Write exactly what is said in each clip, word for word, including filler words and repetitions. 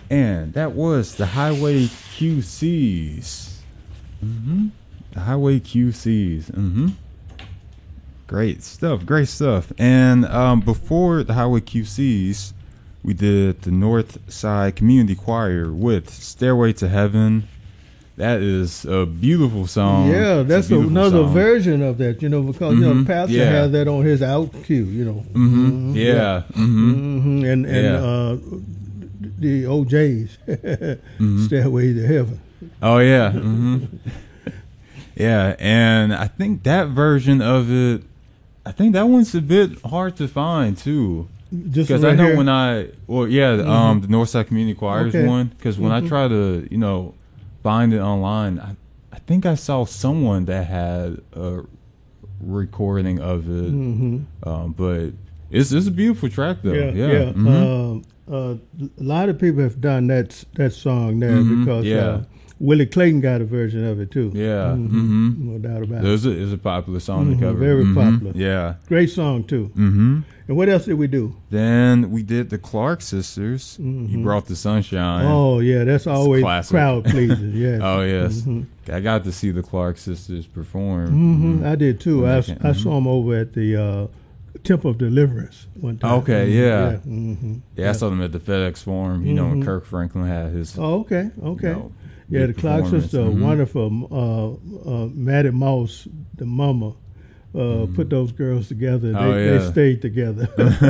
And that was the Highway Q Cs. Mm-hmm. The Highway Q Cs. Mm-hmm. Great stuff. Great stuff. And um, before the Highway Q Cs, we did the North Side Community Choir with Stairway to Heaven. That is a beautiful song. Yeah, that's a another song. version of that, you know, because, mm-hmm. you know, the pastor yeah. has that on his out cue, you know. Mm-hmm. Mm-hmm. Yeah. yeah. Mm-hmm. Mm-hmm. And, and yeah. uh, the O Js, mm-hmm. Stairway to Heaven. Oh, yeah. Mm-hmm. yeah, and I think that version of it, I think that one's a bit hard to find, too. Because right I know here? when I, well, yeah, mm-hmm. um, the Northside Community Choirs okay. one, because when mm-hmm. I try to, you know, find it online, I, I think I saw someone that had a recording of it, mm-hmm. um, but it's it's a beautiful track though. Yeah, yeah. yeah. Mm-hmm. Uh, uh, a lot of people have done that that song there mm-hmm. because yeah. uh, Willie Clayton got a version of it too. Yeah, mm-hmm. Mm-hmm. no doubt about it. It's a, it's a popular song mm-hmm. to cover. Very mm-hmm. popular. Yeah, great song too. Mm-hmm. And what else did we do? Then we did the Clark Sisters. Mm-hmm. You Brought the Sunshine. Oh, yeah, that's always crowd pleasing. Yes. oh, yes. Mm-hmm. I got to see the Clark Sisters perform. Mm-hmm. Mm-hmm. I did, too. I, I mm-hmm. saw them over at the uh, Temple of Deliverance one time. Okay, mm-hmm. yeah. Yeah. Mm-hmm. yeah, I saw them at the FedEx Forum, you mm-hmm. know, when Kirk Franklin had his... Oh, okay, okay. You know, yeah, the Clark Sisters are mm-hmm. wonderful. Uh, uh, Mattie Moss, the mama, Uh, mm-hmm. put those girls together. They, oh, yeah. they stayed together.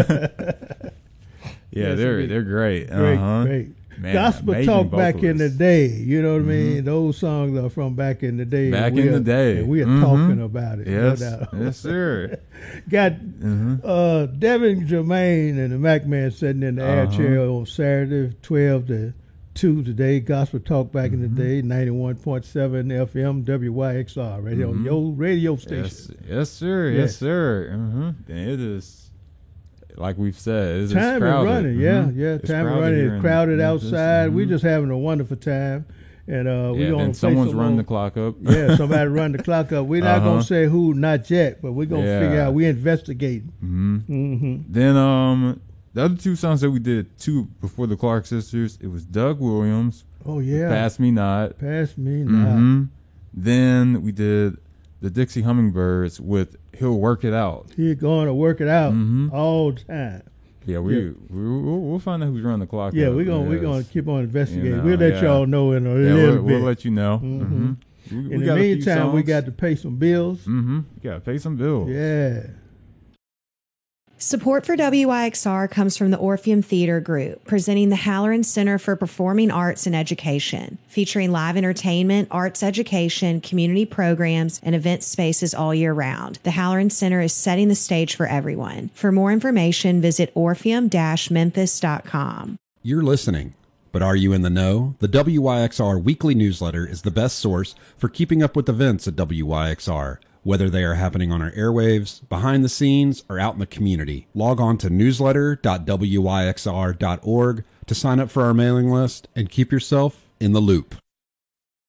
yeah, yes, they're they're great. Great, uh-huh. great. Man, gospel talk vocalists. back in the day. You know what mm-hmm. I mean? Those songs are from back in the day. Back in are, the day. And we are mm-hmm. talking about it. Yes, no yes, sir. Got mm-hmm. uh, Devin Jermaine and the Mac Man sitting in the uh-huh. air chair on Saturday, twelve to two today. Gospel talk back mm-hmm. in the day, ninety-one point seven F M W Y X R, right here mm-hmm. on your radio station. Yes, yes sir. Yes, yes sir. Mm-hmm. And it is, like we've said, it's time crowded. is running. Mm-hmm. Yeah, yeah. It's time is running. It's crowded outside. Mm-hmm. We're just having a wonderful time. And uh, we're yeah, going to play someone's some running more. the clock up. yeah, somebody run the clock up. We're not uh-huh. going to say who, not yet, but we're going to yeah. figure out. We're investigating. Mm-hmm. Mm-hmm. Then um, the other two songs that we did, two before the Clark Sisters, it was Doug Williams. Oh, yeah. Pass Me Not. Pass Me mm-hmm. Not. Then we did the Dixie Hummingbirds with He'll Work It Out. He's going to work it out mm-hmm. all the time. Yeah, we, yeah. we we'll, we'll find out who's running the clock. Yeah, up. we're gonna yes. we're gonna keep on investigating. You know, we'll let yeah. y'all know in a yeah, little we'll, bit. We'll let you know. Mm-hmm. Mm-hmm. We, in we the meantime, we got to pay some bills. Mm-hmm. You got to pay some bills. Yeah. Support for W Y X R comes from the Orpheum Theater Group, presenting the Halloran Center for Performing Arts and Education, featuring live entertainment, arts education, community programs, and event spaces all year round. The Halloran Center is setting the stage for everyone. For more information, visit orpheum dash memphis dot com. You're listening, but are you in the know? The W Y X R weekly newsletter is the best source for keeping up with events at W Y X R. Whether they are happening on our airwaves, behind the scenes, or out in the community. Log on to newsletter dot w y x r dot org to sign up for our mailing list and keep yourself in the loop.